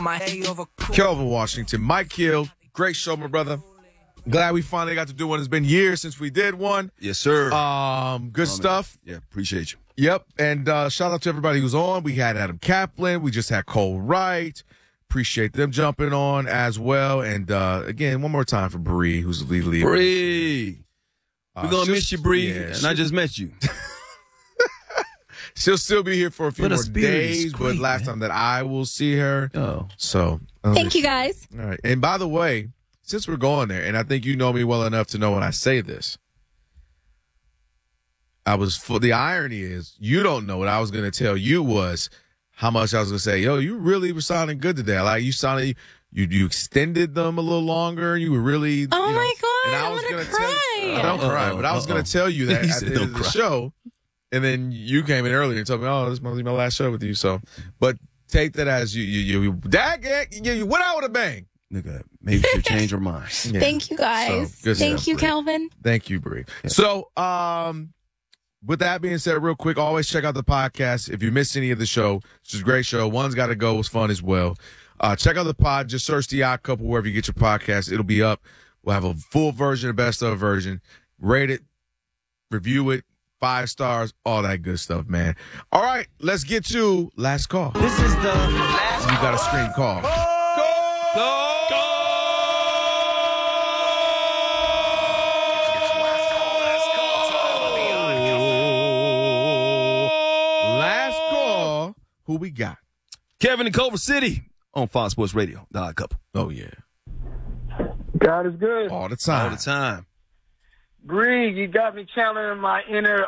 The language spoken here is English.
Kelvin Washington, Mike Hill, great show, my brother. Glad we finally got to do one. It's been years since we did one. Yes, sir. Good stuff. Yeah, appreciate you. Yep, and shout out to everybody who's on. We had Adam Kaplan. We just had Cole Wright. Appreciate them jumping on as well. And again, one more time for Bree, who's the lead. Bree. We're going to miss you, Bree. Yeah, and I just met you. She'll still be here for a few more days, but last time that I will see her. Oh. So. Thank you, guys. All right. And by the way, since we're going there, and I think you know me well enough to know when I say this, the irony is you don't know what I was going to tell you was how much I was going to say, yo, you really were sounding good today. Like you sounded, you extended them a little longer. You were really, my God, and I was going to cry. Don't cry, but I was going to tell you that at the end of the show. And then you came in earlier and told me, oh, this must be my last show with you. So, but take that as you went out with a bang. Nigga, maybe she'll change her mind. Yeah. Thank you, guys. So, Thank you, Calvin. Thank you, Bree. Yeah. So, with that being said, real quick, always check out the podcast. If you missed any of the show, it's a great show. One's Got to Go was fun as well. Check out the pod. Just search The Odd Couple wherever you get your podcast. It'll be up. We'll have a full version, a best of version. Rate it, review it, 5 stars, all that good stuff, man. All right, let's get to last call. This is the last You got to scream call. Go! Last call. Who we got? Kevin in Culver City on Fox Sports Radio. The Odd Couple. Oh, yeah. God is good. All the time. All the time. Bree, you got me channeling my inner